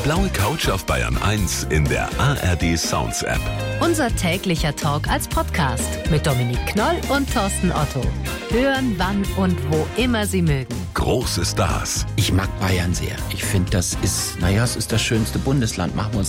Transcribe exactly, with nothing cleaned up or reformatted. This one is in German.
blaue Couch auf Bayern eins in der A R D Sounds App. Unser täglicher Talk als Podcast mit Dominik Knoll und Thorsten Otto. Hören, wann und wo immer Sie mögen. Große Stars. Ich mag Bayern sehr. Ich finde, das ist, naja, es ist das schönste Bundesland. Machen wir uns